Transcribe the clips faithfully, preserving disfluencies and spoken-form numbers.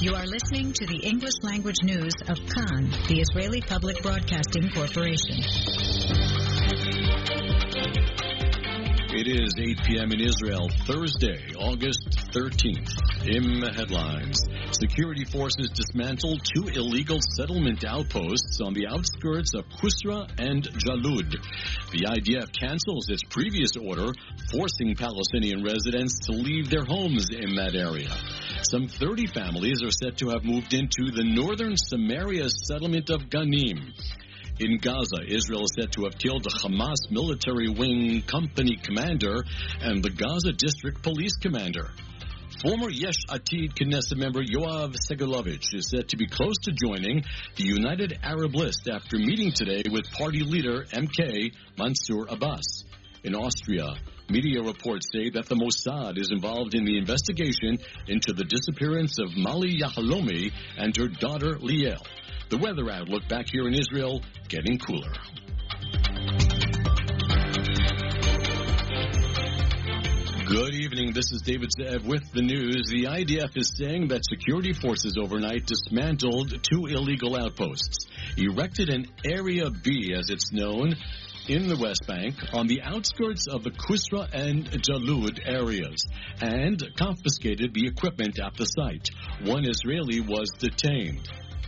You are listening to the English language news of Kan, the Israeli Public Broadcasting Corporation. It is eight p.m. in Israel, Thursday, August thirteenth. In the headlines, security forces dismantled two illegal settlement outposts on the outskirts of Kusra and Jalud. The I D F cancels its previous order, forcing Palestinian residents to leave their homes in that area. Some thirty families are said to have moved into the northern Samaria settlement of Ganim. In Gaza, Israel is said to have killed the Hamas military wing company commander and the Gaza district police commander. Former Yesh Atid Knesset member Yoav Segalovich is said to be close to joining the United Arab List after meeting today with party leader M K Mansour Abbas. In Austria, media reports say that the Mossad is involved in the investigation into the disappearance of Mali Yahalomi and her daughter Liel. The weather outlook back here in Israel, getting cooler. Good evening. This is David Zev with the news. The I D F is saying that security forces overnight dismantled two illegal outposts, erected in Area B, as it's known, in the West Bank, on the outskirts of the Kusra and Jalud areas, and confiscated the equipment at the site. One Israeli was detained.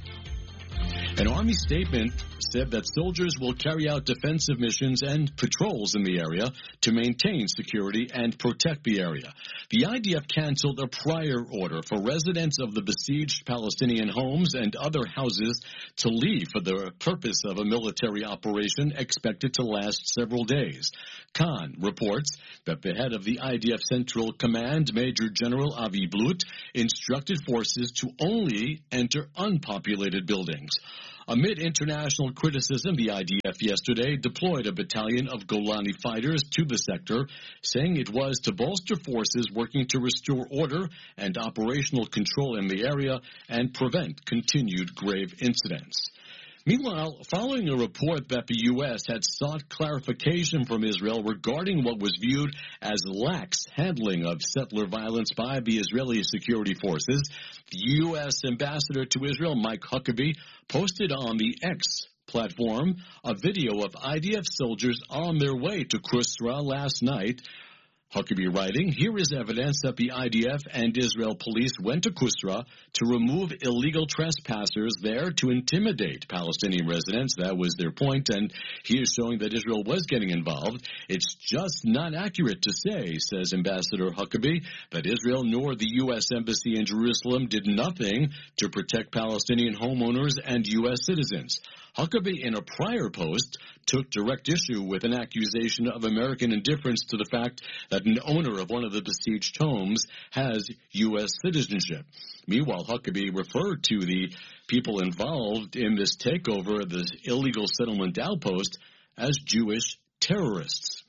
An army statement said that soldiers will carry out defensive missions and patrols in the area to maintain security and protect the area. The I D F canceled a prior order for residents of the besieged Palestinian homes and other houses to leave for the purpose of a military operation expected to last several days. Khan reports that the head of the I D F Central Command, Major General Avi Blut, instructed forces to only enter unpopulated buildings. Amid international criticism, the I D F yesterday deployed a battalion of Golani fighters to the sector, saying it was to bolster forces working to restore order and operational control in the area and prevent continued grave incidents. Meanwhile, following a report that the U S had sought clarification from Israel regarding what was viewed as lax handling of settler violence by the Israeli security forces, the U S ambassador to Israel, Mike Huckabee, posted on the X platform a video of I D F soldiers on their way to Kusra last night. Huckabee writing, here is evidence that the I D F and Israel police went to Kusra to remove illegal trespassers there to intimidate Palestinian residents. That was their point, and he is showing that Israel was getting involved. It's just not accurate to say, says Ambassador Huckabee, that Israel nor the U S Embassy in Jerusalem did nothing to protect Palestinian homeowners and U S citizens. Huckabee, in a prior post, took direct issue with an accusation of American indifference to the fact that an owner of one of the besieged homes has U S citizenship. Meanwhile, Huckabee referred to the people involved in this takeover of this illegal settlement outpost as Jewish terrorists.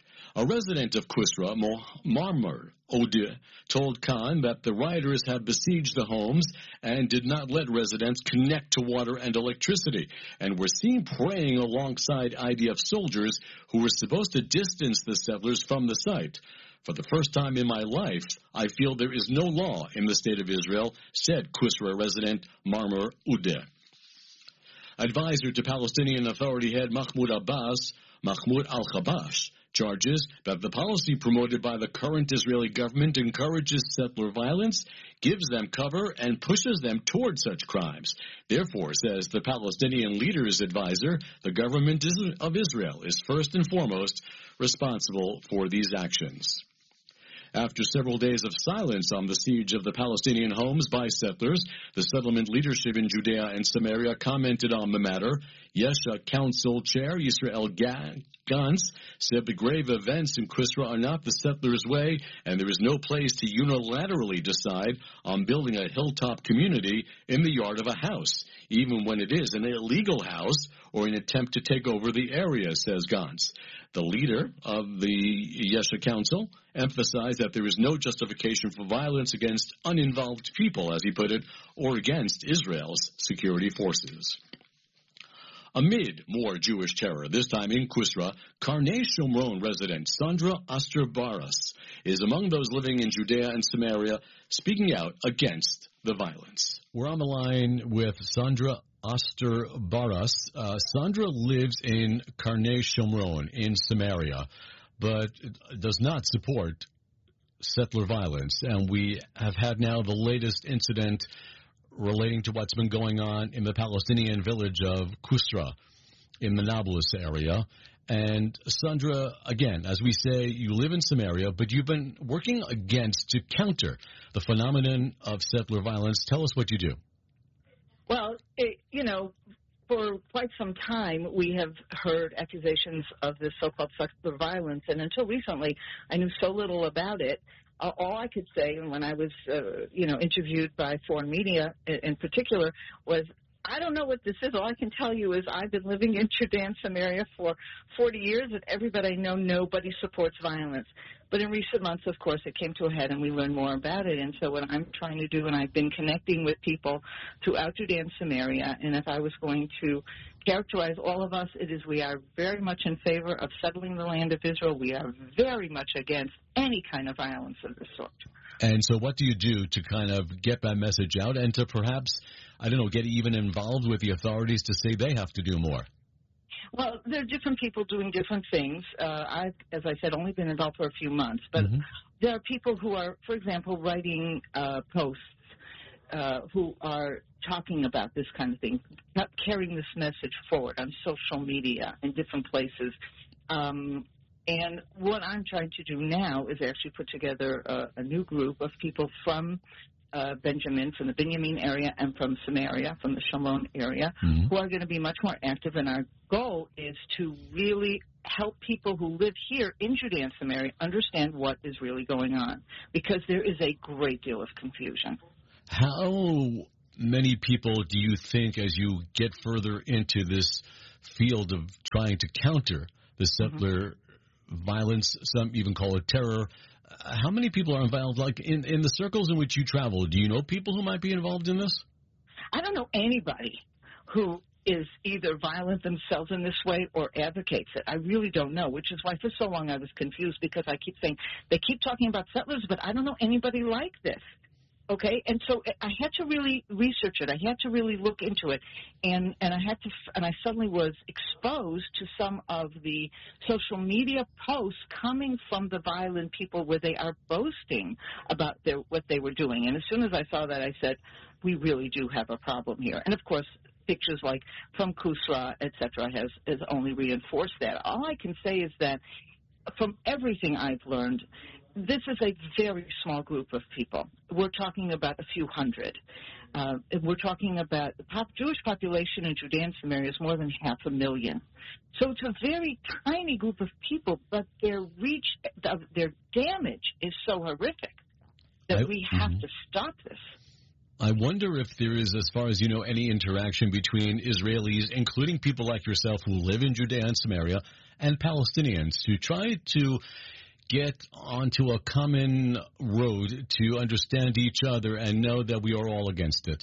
A resident of Kusra, Marmar Ode, told Khan that the rioters had besieged the homes and did not let residents connect to water and electricity, and were seen praying alongside I D F soldiers who were supposed to distance the settlers from the site. For the first time in my life, I feel there is no law in the state of Israel, said Kusra resident Marmar Ode. Advisor to Palestinian Authority head Mahmoud Abbas, Mahmoud al-Khabash, charges that the policy promoted by the current Israeli government encourages settler violence, gives them cover, and pushes them toward such crimes. Therefore, says the Palestinian leader's advisor, the government of Israel is first and foremost responsible for these actions. After several days of silence on the siege of the Palestinian homes by settlers, the settlement leadership in Judea and Samaria commented on the matter. Yesha Council Chair Yisrael Gantz said the grave events in Kusra are not the settlers' way, and there is no place to unilaterally decide on building a hilltop community in the yard of a house, even when it is an illegal house or an attempt to take over the area, says Gantz. The leader of the Yesha Council emphasized that there is no justification for violence against uninvolved people, as he put it, or against Israel's security forces. Amid more Jewish terror, this time in Kusra, Karnei Shomron resident Sandra Astor Baras is among those living in Judea and Samaria speaking out against the the violence. We're on the line with Sandra Oster-Barras. Uh, Sandra lives in Karnei Shomron in Samaria, but does not support settler violence. And we have had now the latest incident relating to what's been going on in the Palestinian village of Kusra in the Nablus area. And Sandra, again, as we say, you live in Samaria, but you've been working against, to counter the phenomenon of settler violence. Tell us what you do. Well, it, you know, for quite some time, we have heard accusations of this so-called settler violence, and until recently, I knew so little about it. Uh, all I could say, and when I was, uh, you know, interviewed by foreign media in, in particular, was, I don't know what this is. All I can tell you is I've been living in Judean Samaria for forty years, and everybody I know, nobody supports violence. But in recent months, of course, it came to a head, and we learned more about it. And so what I'm trying to do, and I've been connecting with people throughout Judean Samaria, and if I was going to characterize all of us, it is we are very much in favor of settling the land of Israel. We are very much against any kind of violence of this sort. And so what do you do to kind of get that message out and to perhaps, I don't know, get even involved with the authorities to say they have to do more? Well, there are different people doing different things. Uh, I've, as I said, only been involved for a few months. But mm-hmm. there are people who are, for example, writing uh, posts uh, who are talking about this kind of thing, not carrying this message forward on social media in different places. Um, and what I'm trying to do now is actually put together a, a new group of people from Uh, Benjamin, from the Benjamin area, and from Samaria, from the Shomron area, mm-hmm. who are going to be much more active. And our goal is to really help people who live here in Judea and Samaria understand what is really going on, because there is a great deal of confusion. How many people do you think, as you get further into this field of trying to counter the settler mm-hmm. violence, some even call it terror, how many people are involved, like in, in the circles in which you travel? Do you know people who might be involved in this? I don't know anybody who is either violent themselves in this way or advocates it. I really don't know, which is why for so long I was confused, because I keep saying, they keep talking about settlers, but I don't know anybody like this. Okay, and so I had to really research it. I had to really look into it, and and I had to, and I suddenly was exposed to some of the social media posts coming from the violent people, where they are boasting about their what they were doing. And as soon as I saw that, I said, we really do have a problem here. And of course, pictures like from Kusra, et cetera, has has only reinforced that. All I can say is that from everything I've learned, this is a very small group of people. We're talking about a few hundred. Uh, we're talking about the pop, Jewish population in Judea and Samaria is more than half a million. So it's a very tiny group of people, but their reach, their damage is so horrific that I, we have mm-hmm. to stop this. I wonder if there is, as far as you know, any interaction between Israelis, including people like yourself who live in Judea and Samaria, and Palestinians to try to get onto a common road to understand each other and know that we are all against it?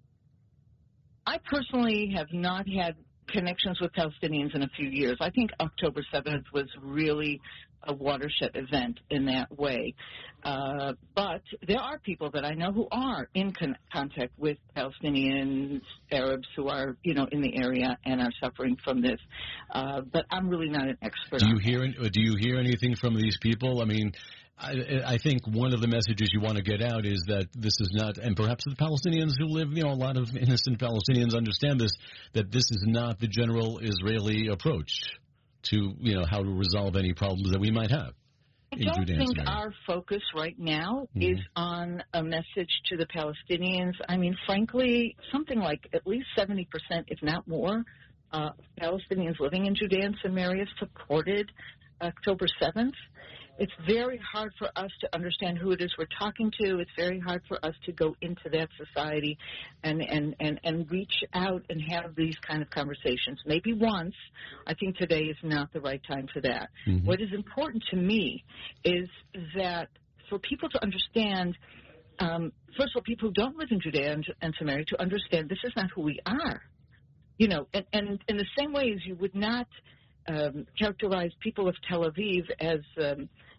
I personally have not had connections with Palestinians in a few years. I think October seventh was really a watershed event in that way. Uh, but there are people that I know who are in con- contact with Palestinians, Arabs who are, you know, in the area and are suffering from this. Uh, but I'm really not an expert. Do you on hear? that. Do you hear anything from these people? I mean, I, I think one of the messages you want to get out is that this is not, and perhaps the Palestinians who live, you know, a lot of innocent Palestinians understand this, that this is not the general Israeli approach to, you know, how to resolve any problems that we might have. I don't think our focus right now mm-hmm. is on a message to the Palestinians. I mean, frankly, something like at least seventy percent, if not more, uh, Palestinians living in Judea and Samaria supported October seventh. It's very hard for us to understand who it is we're talking to. It's very hard for us to go into that society and, and, and, and reach out and have these kind of conversations. Maybe once. I think today is not the right time for that. Mm-hmm. What is important to me is that for people to understand, um, first of all, people who don't live in Judea and, and Samaria, to understand this is not who we are. You know, and, and in the same way as you would not Um, characterize people of Tel Aviv as, um,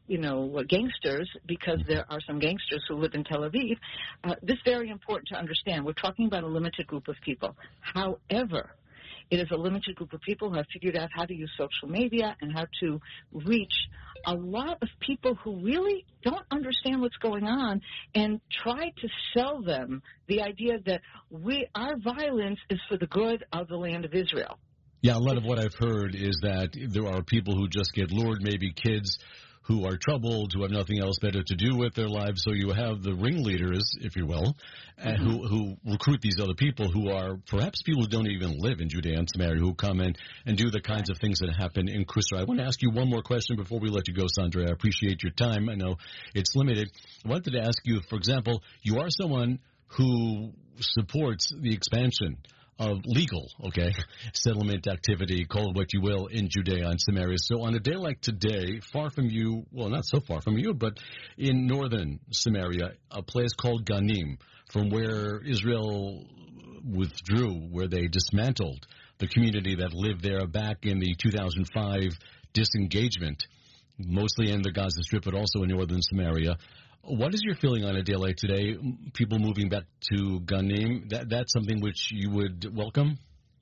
you know, gangsters, because there are some gangsters who live in Tel Aviv. Uh, this is very important to understand. We're talking about a limited group of people. However, it is a limited group of people who have figured out how to use social media and how to reach a lot of people who really don't understand what's going on and try to sell them the idea that we our violence is for the good of the land of Israel. Yeah, a lot of what I've heard is that there are people who just get lured, maybe kids who are troubled, who have nothing else better to do with their lives. So you have the ringleaders, if you will, mm-hmm. uh, who, who recruit these other people who are perhaps people who don't even live in Judea and Samaria, who come in and do the kinds of things that happen in Kusra. I want to ask you one more question before we let you go, Sandra. I appreciate your time. I know it's limited. I wanted to ask you, for example, you are someone who supports the expansion of legal, okay, settlement activity, call it what you will, in Judea and Samaria. So on a day like today, far from you, well, not so far from you, but in northern Samaria, a place called Ganim, from where Israel withdrew, where they dismantled the community that lived there back in the two thousand five disengagement, mostly in the Gaza Strip, but also in northern Samaria. What is your feeling on a day like today, people moving back to Ganim? That, that's something which you would welcome?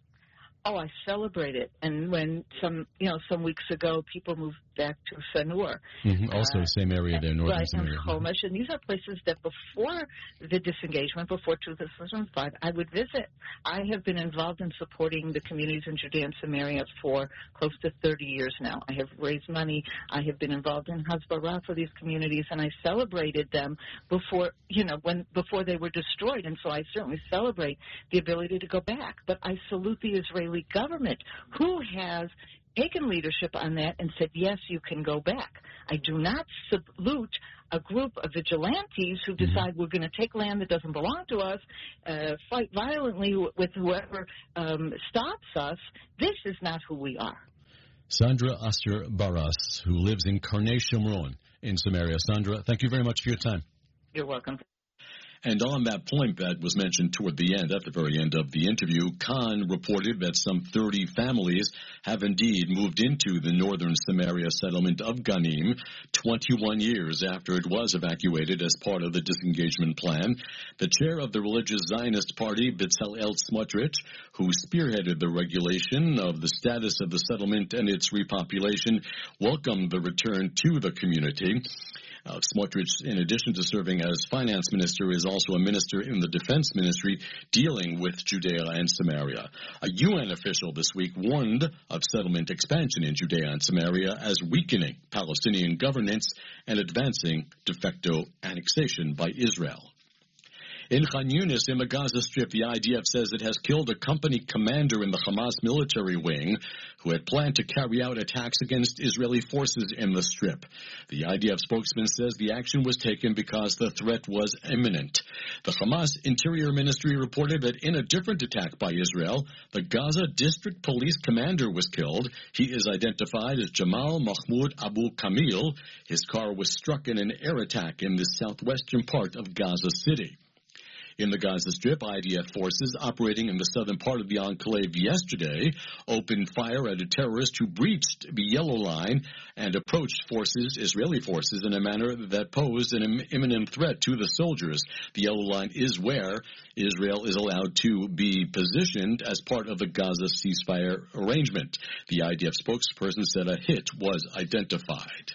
Oh, I celebrate it. And when some, you know, some weeks ago, people moved back to Sanur. Mm-hmm. Also, uh, same area there, northern right, Samaria. Right, and Chomesh. And these are places that before the disengagement, before two thousand five, I would visit. I have been involved in supporting the communities in Judea and Samaria for close to thirty years now. I have raised money. I have been involved in Hasbara for these communities, and I celebrated them before, you know, when before they were destroyed. And so I certainly celebrate the ability to go back. But I salute the Israeli government, who has taken leadership on that and said, yes, you can go back. I do not salute a group of vigilantes who decide mm-hmm. we're going to take land that doesn't belong to us, uh, fight violently with whoever um, stops us. This is not who we are. Sandra Asher Baras, who lives in Karnei Shomron in Samaria. Sandra, thank you very much for your time. You're welcome. And on that point that was mentioned toward the end, at the very end of the interview, Khan reported that some thirty families have indeed moved into the northern Samaria settlement of Ganim twenty-one years after it was evacuated as part of the disengagement plan. The chair of the religious Zionist party, Bezalel Smotrich, who spearheaded the regulation of the status of the settlement and its repopulation, welcomed the return to the community. Uh, Smotrich, in addition to serving as finance minister, is also a minister in the defense ministry dealing with Judea and Samaria. A U N official this week warned of settlement expansion in Judea and Samaria as weakening Palestinian governance and advancing de facto annexation by Israel. In Khan Yunis, in the Gaza Strip, the I D F says it has killed a company commander in the Hamas military wing who had planned to carry out attacks against Israeli forces in the Strip. The I D F spokesman says the action was taken because the threat was imminent. The Hamas Interior Ministry reported that in a different attack by Israel, the Gaza District Police commander was killed. He is identified as Jamal Mahmoud Abu Kamil. His car was struck in an air attack in the southwestern part of Gaza City. In the Gaza Strip, I D F forces operating in the southern part of the enclave yesterday opened fire at a terrorist who breached the yellow line and approached forces, Israeli forces, in a manner that posed an im- imminent threat to the soldiers. The yellow line is where Israel is allowed to be positioned as part of the Gaza ceasefire arrangement. The I D F spokesperson said a hit was identified.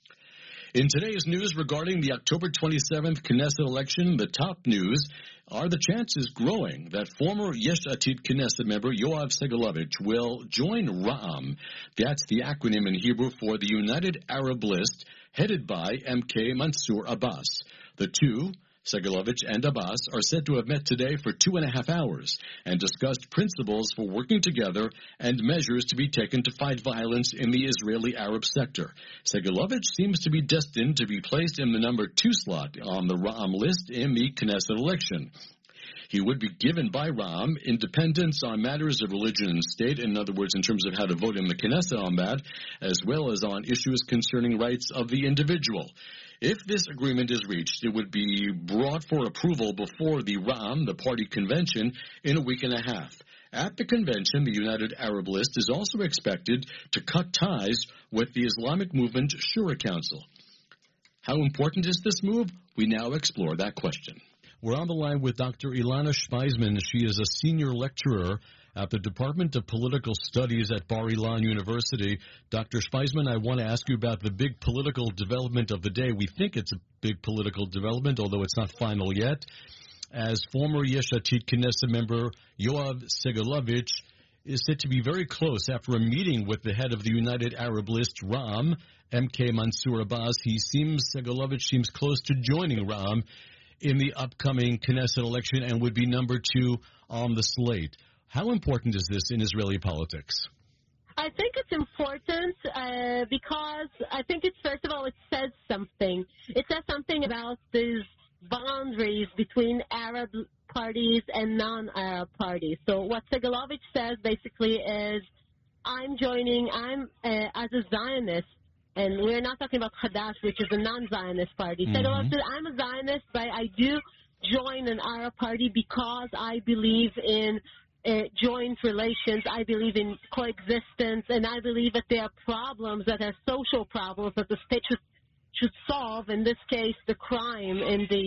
In today's news regarding the October twenty-seventh Knesset election, the top news are the chances growing that former Yesh Atid Knesset member Yoav Segalovich will join Ra'am. That's the acronym in Hebrew for the United Arab List, headed by M K Mansour Abbas. The two, Segalovich and Abbas, are said to have met today for two and a half hours and discussed principles for working together and measures to be taken to fight violence in the Israeli Arab sector. Segalovich seems to be destined to be placed in the number two slot on the Ra'am list in the Knesset election. He would be given by Ra'am independence on matters of religion and state, in other words, in terms of how to vote in the Knesset on that, as well as on issues concerning rights of the individual. If this agreement is reached, it would be brought for approval before the Ra'am, the party convention, in a week and a half. At the convention, the United Arab List is also expected to cut ties with the Islamic movement Shura Council. How important is this move? We now explore that question. We're on the line with Doctor Ilana Shpeisman. She is a senior lecturer at the Department of Political Studies at Bar-Ilan University. Doctor Shpeisman, I want to ask you about the big political development of the day. We think it's a big political development, although it's not final yet. As former Yesh Atid Knesset member Yoav Segalovich is said to be very close after a meeting with the head of the United Arab List, Ra'am, M K Mansour Abbas. He seems, Segalovich seems close to joining Ra'am in the upcoming Knesset election and would be number two on the slate. How important is this in Israeli politics? I think it's important uh, because I think it's, first of all, it says something. It says something about these boundaries between Arab parties and non-Arab parties. So what Segalovich says basically is, I'm joining, I'm uh, as a Zionist, and we're not talking about Hadash, which is a non-Zionist party. Mm-hmm. Segalovich says, I'm a Zionist, but I do join an Arab party because I believe in Uh, joint relations. I believe in coexistence, and I believe that there are problems that are social problems that the state should, should solve, in this case, the crime in the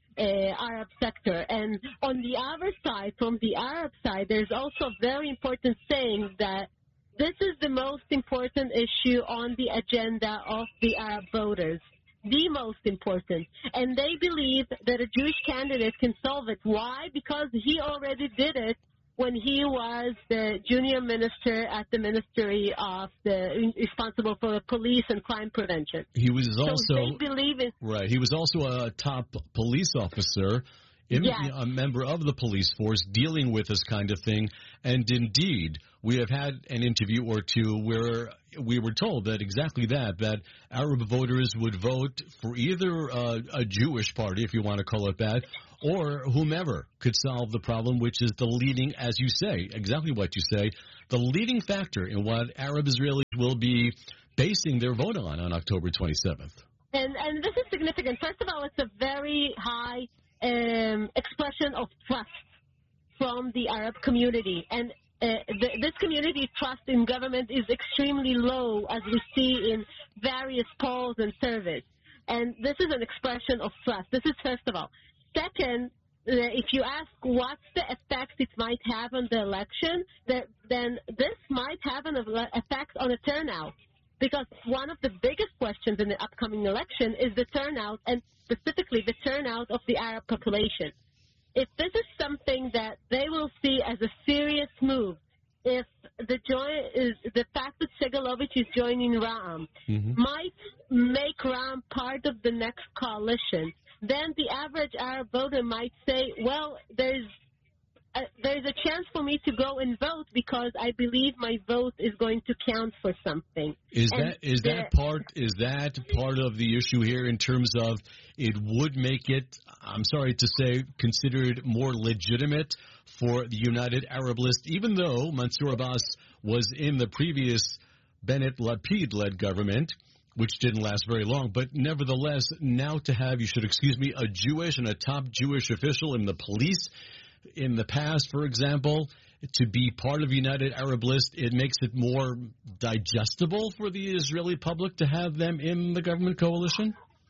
uh, Arab sector. And on the other side, from the Arab side, there's also a very important saying that this is the most important issue on the agenda of the Arab voters. The most important. And they believe that a Jewish candidate can solve it. Why? Because he already did it when he was the junior minister at the Ministry of the responsible for police and crime prevention. He was also so they believe in, right. He was also a top police officer, yes. a member of the police force, dealing with this kind of thing. And indeed, we have had an interview or two where we were told that exactly that, that Arab voters would vote for either uh, a Jewish party, if you want to call it that, or whomever could solve the problem, which is the leading, as you say, exactly what you say, the leading factor in what Arab Israelis will be basing their vote on on October twenty-seventh. And, and this is significant. First of all, it's a very high um, expression of trust from the Arab community. And uh, the, this community trust in government is extremely low, as we see in various polls and surveys. And this is an expression of trust. This is first of all. Second, uh, if you ask what's the effect it might have on the election, that, then this might have an effect on the turnout. Because one of the biggest questions in the upcoming election is the turnout, and specifically the turnout of the Arab population. If this is something that they will see as a serious move, if the joy is the fact that Segalovich is joining Ra'am mm-hmm. might make Ra'am part of the next coalition, then the average Arab voter might say, well, there's a, there's a chance for me to go and vote because I believe my vote is going to count for something. Is and that is the, that part is that part of the issue here in terms of it would make it, I'm sorry to say, considered more legitimate for the United Arab List, even though Mansour Abbas was in the previous Bennett-Lapid-led government, which didn't last very long. But nevertheless, now to have, you should excuse me, a Jewish and a top Jewish official in the police in the past, for example, to be part of United Arab List, it makes it more digestible for the Israeli public to have them in the government coalition?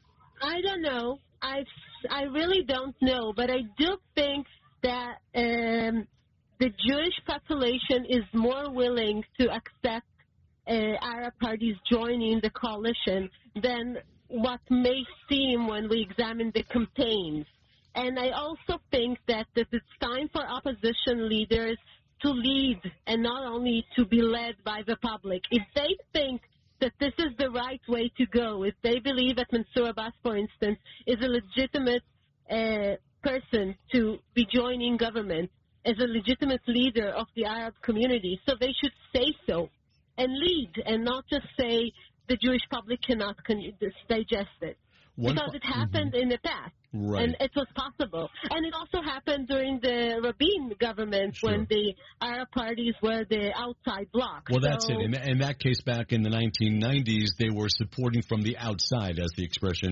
I don't know. I, I really don't know. But I do think that um, the Jewish population is more willing to accept Uh, Arab parties joining the coalition than what may seem when we examine the campaigns. And I also think that, that it's time for opposition leaders to lead and not only to be led by the public. If they think that this is the right way to go, if they believe that Mansour Abbas, for instance, is a legitimate uh, person to be joining government, as a legitimate leader of the Arab community, so they should say so and lead, and not just say the Jewish public cannot con- digest it. One because it happened mm-hmm. in the past, right. and it was possible. And it also happened during the Rabin government sure. when the Arab parties were the outside bloc. Well, so, that's it. In, in that case, back in the nineteen nineties, they were supporting from the outside, as the expression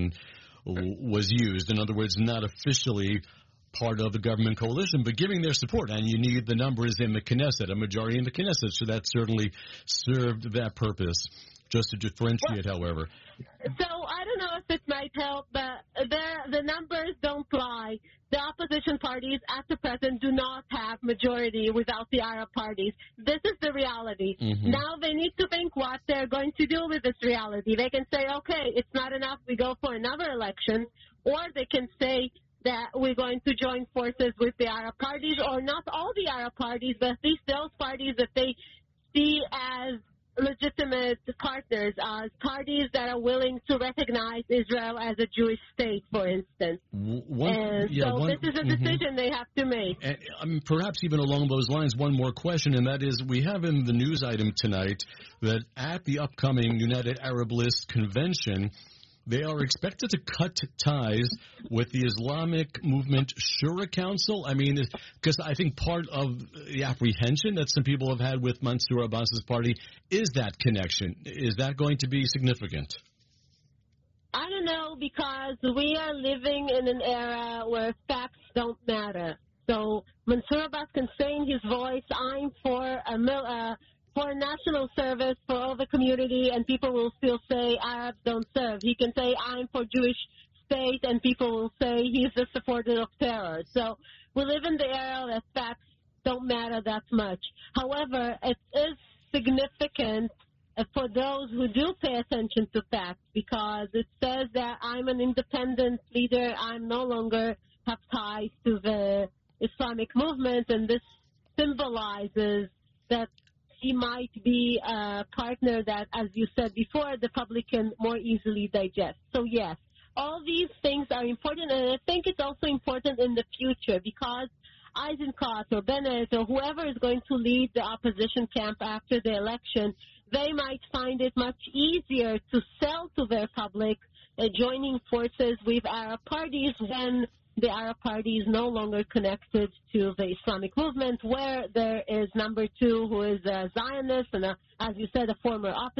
w- was used. In other words, not officially part of the government coalition, but giving their support. And you need the numbers in the Knesset, a majority in the Knesset, so that certainly served that purpose. Just to differentiate, well, however. So I don't know if it might help, but the numbers don't lie. The opposition parties at the present do not have majority without the Arab parties. This is the reality. Mm-hmm. Now they need to think what they're going to do with this reality. They can say, okay, it's not enough, we go for another election, or they can say that we're going to join forces with the Arab parties, or not all the Arab parties, but at least those parties that they see as legitimate partners, as parties that are willing to recognize Israel as a Jewish state, for instance. One, and yeah, so one, this is a decision mm-hmm. they have to make. And, I mean, perhaps even along those lines, one more question, and that is, we have in the news item tonight that at the upcoming United Arab List convention, they are expected to cut ties with the Islamic Movement Shura Council. I mean, because I think part of the apprehension that some people have had with Mansour Abbas's party is that connection. Is that going to be significant? I don't know, because we are living in an era where facts don't matter. So Mansour Abbas can say in his voice, I'm for a mil- uh, for national service for all the community, and people will still say Arabs don't serve. He can say, I'm for Jewish state, and people will say he's a supporter of terror. So we live in the era that facts don't matter that much. However, it is significant for those who do pay attention to facts, because it says that I'm an independent leader, I'm no longer have ties to the Islamic movement, and this symbolizes that he might be a partner that, as you said before, the public can more easily digest. So, yes, all these things are important, and I think it's also important in the future, because Eisenkot or Bennett or whoever is going to lead the opposition camp after the election, they might find it much easier to sell to their public uh, joining forces with Arab parties when the Arab party is no longer connected to the Islamic movement, where there is number two, who is a Zionist and, a, as you said, a former opposition.